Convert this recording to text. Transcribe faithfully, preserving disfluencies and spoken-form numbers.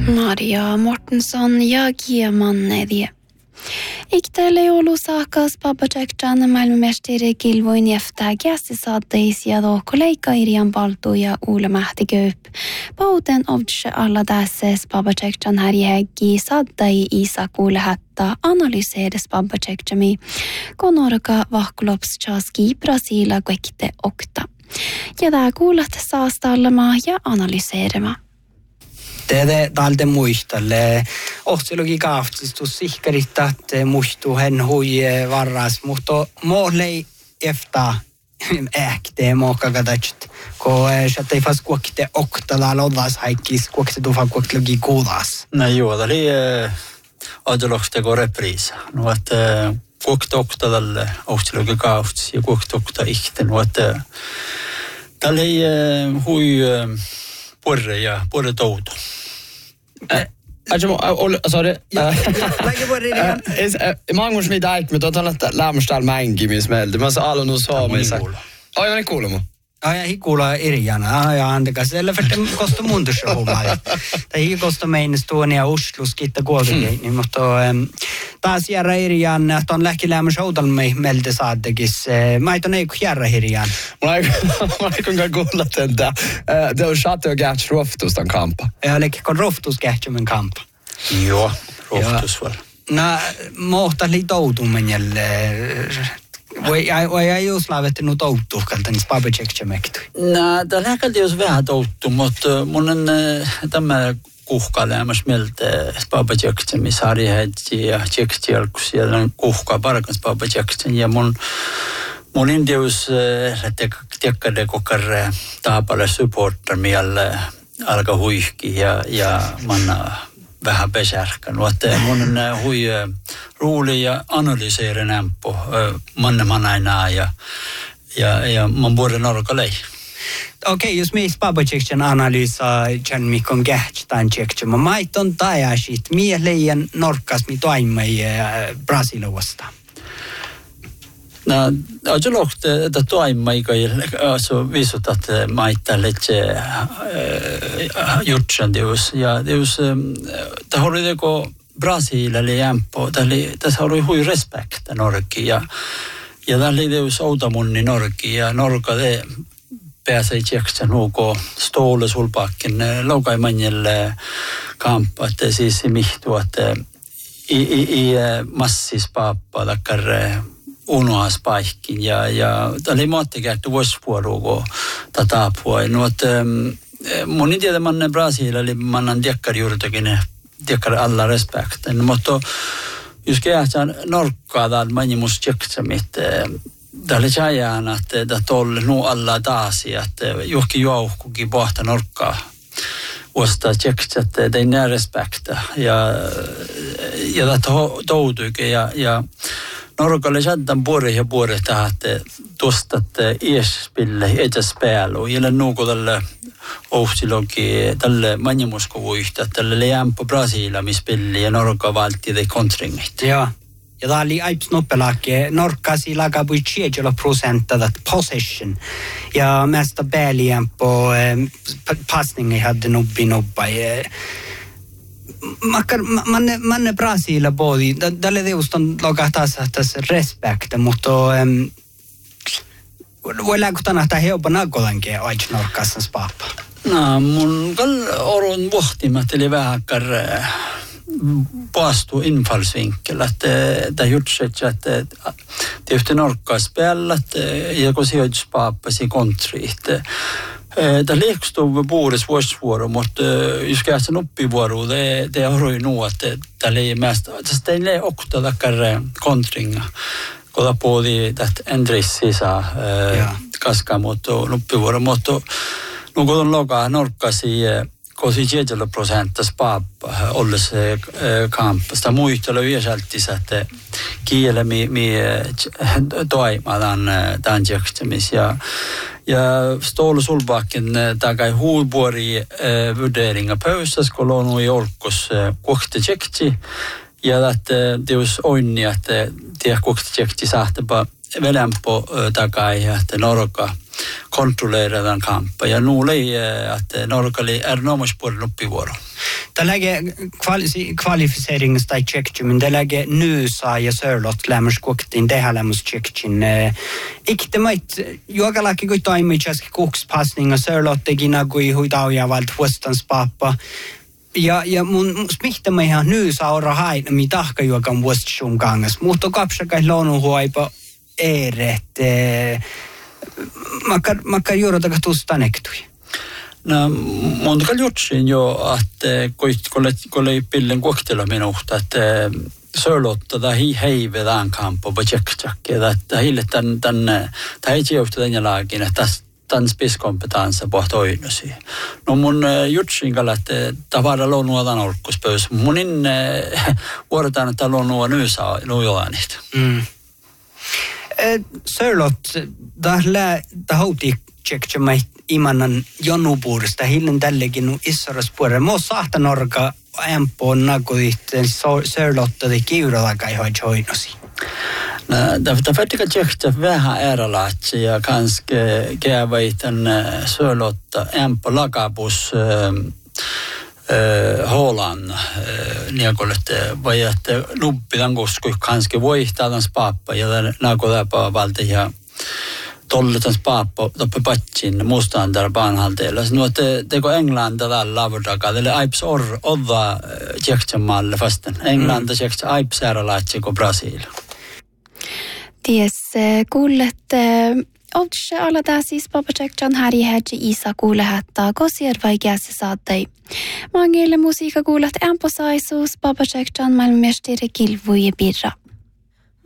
Maria Mortensson ja Kieman edie. Iktele joulu saakka Spabacekcan maailmanmestari Kilvoin jäftää käsi saatteisia lohkoleikka Irjan Baltu ja Uule Mähtiköp. Pauten ovtse alla tässä Spabacekcan härjäggi saattai Isakuule hättä analyseida Spabacekcami, konorka vahkulopschaski Brasiila kwekte okta. Ja tää kuulet saastallama ja analyseerima. Det talde muistalle ohtselugi kaaftistus sihkaritta että muistu hen hui varras mutta mohlei efta äkte moka gadatcht ko shatte fas kuokte oktala lodas haikis kuokte tufa kuoklugi kuudas. No joo, oli ajalokste go reprisa. No että kuokte oktalalle ohtselugi kaaftis ja kuokte okta ihten no että tälle hui porre ja porre touto. Ajmo, sorry. Magnus mitä äit, me tuotan lämmöstäällä mängimismeltä. Mä saan alun suomessa. Oi, mä kuulun mun. Ai, ei kuulla Irjana. Ai, antakas. Eller för det kostar mundushomma. Det är kostar mig en stående ja Oslo skitta gården. Ni måste taas järra Irjan, että on lähkilämmössä outalmei melde saadekis. Mä ei ton ei järra Irjan. Mä ei kuinka kuulla tätä. Det on chatte och gärts roftustan kampa. Ja, eli kun roftus gärtsumen kampa. Joo, roftus var. No, mohta li toutumenjelle. Voi ei ei Juslavetti nu touttu kalta niin Spabacekcha mektui. No, tällä hetkellä jos vähän touttu, mutta mun on tämä kuhkailemas mieltä Spabacekcha missä harjahetsi ja tsekstialkus siellä on kuhkaa parakan Spabacekcha ja mun mun indius että tekkade kokar taapale supporter mielle alka huihki ja ja manna vähän pesärkä. No, että mun on hui ruuli ja analyseeri nämpö manne manainaa ja ja ja mun puhuin norkalei. Okei, okay, jos me Spabacekcan analysaa Jan Mikon Gähtstan tsektsuma, maiton tajasit mielejen norkas mi toimai Brasiloasta. No, jag lågte det toimai kai alltså visat att maittalle che jutsen deus ja deus det har det gå Brasilia jämpo tälle tässä oli hui respect Norki ja ja tälle deus outamunni Norki ja Norka de pääsee tseksen nuko ståle sulpakken laukai manjelle kampa että siis mihtu että i i i massis pappa takkar unoas paikkin ja ja oli maatte käytty vuosivuoroa tätä puolta no että mun ei tiedä manne Brasilia eli mannan dekkar juurtakin dekkar alla respekt mutta jos kähtään norkkaa täällä manjimus tseksamit tälle jääjään että tolle nu alla taasi että johonkin jouhkukin pohta norkkaa osta tseksat det är respekta ja ja det toutuikin ja ja Norkalle sättän puore ja puore tähän, että tuosta iespille etäspäälu. Jälle nuuko tälle ohsilogi, tälle manjamuskovuihtä, tälle lämpö Brasiila, missä peli ja Norka valti de kontringit. Joo. Ja tämä oli aips noppelake. Norka sillä kabui tjejolla prosenttat possession. Ja mesta pääliämpö passningi hade nubbi nubba. Makkar manne manne Brasilia bodi dalle deuston logahtas tässä respect mutta em voi läkutana että helppo nakolanke aits norkassa spappa. No mun kall orun vuhtimat eli vähäkkar paastu infallsvinkel että det jutset että tehty norkkas pellat ja kun sijoitus pappasi kontriit. Det lekstov bordes vuosvuoro, mutta jos käsin oppivuoro, det det har ju nu att det är mest det är le okta tackar kontringa. Kolla på det att Andressisa kaska mot oppivuoro, mutta nu går de laga norkasi kosi tjejällä prosenttas pappa olles kamp. Sitä muistella yhdeltis että kiele mi mi toimadan dan tjektemis ja ja stål sulbacken takai huibuori värderinga pöysas kolonu i orkos kohte tjekti ja että deus onni että tie kohte tjekti sahtapa velempo takai että Norka kontrollerar kampa ja nu lei att Norka li är nomas på uppivuoro. Det lägger kvali- kvalificeringens tai tjekkimmin, det lägger Nysa ja Sörlott lämmös kuoktiin, det här lämmös tjekkin. Ikte mait, juokalaki kui toimi tjaski kukspassninga, Sörlott teki nagui huidauja valt huostans pappa. Ja, ja mun smihtämä ihan Nysa orra haina, mi tahka juokan vuostsun kangas. Mutta kapsakai lonu huaipa eeret. Makka, makka juurotaka tusta nektui. No, mun kan jutsin jo, että kun ei pillen kohtella minusta, että Sörlotta tai hi heivedään kampo på tjekkjakkeja, että hille tän tän tai ei joutu tänne laakin, että tän spiskompetansa på toinosi. No mun jutsin kalla, että tavara luonnodan olkkuspöys. Munin vuorotaan, että luonnua nyysää nujoanit. Mm. Sörlott, tällä tahouti tjekkjamait imanan jonupuurista hillen tällekin issoras puolella. Mo sahta norka ämpoon nakuit Sörlotta de kiuralakai hoitoinosi. No, det fattiga tjekkja vähän eralaatsi ja kanske käyväitän Sörlotta ämpo lakabus Håland niakollette vai että nuppidan kusku kanske voihtadans pappa ja nakoläpä valta ja tolletans pappa toppe patsin mustandar banhalteella. No te teko Englanda tällä lavudaka eller aips or odda tjekkjamalle fasten. Englanda tjekkja aips eralaatsi ko Brasil. Ties kuulet Oltse alla där siis papachekjan här i hedge isa kuule hättää kosier vaikeassa saattei. Mangille musiikka kuulet ämposaisus papachekjan maailmanmestari kilvui birra.